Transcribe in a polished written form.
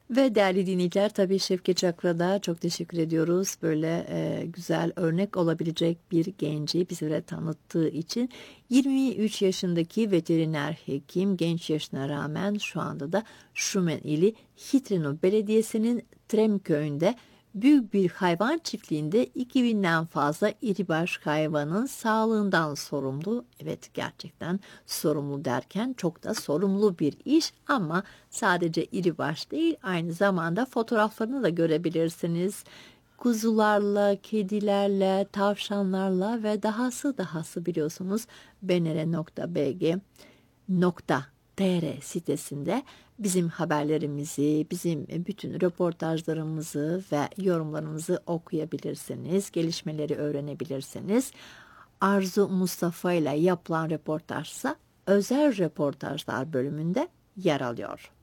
Ve değerli dinleyiciler, tabii Şevket Çakra'da çok teşekkür ediyoruz. Böyle güzel örnek olabilecek bir genci bizlere tanıttığı için. 23 yaşındaki veteriner hekim genç yaşına rağmen şu anda da Şumen ili Hitreno Belediyesi'nin Trem köyünde büyük bir hayvan çiftliğinde 2000'den fazla iribaş hayvanın sağlığından sorumlu. Evet, gerçekten sorumlu derken çok da sorumlu bir iş, ama sadece iribaş değil, aynı zamanda fotoğraflarını da görebilirsiniz. Kuzularla, kedilerle, tavşanlarla ve dahası biliyorsunuz benere.bg.tr sitesinde bizim haberlerimizi, bizim bütün röportajlarımızı ve yorumlarımızı okuyabilirsiniz, gelişmeleri öğrenebilirsiniz. Arzu Mustafa ile yapılan röportajsa özel röportajlar bölümünde yer alıyor.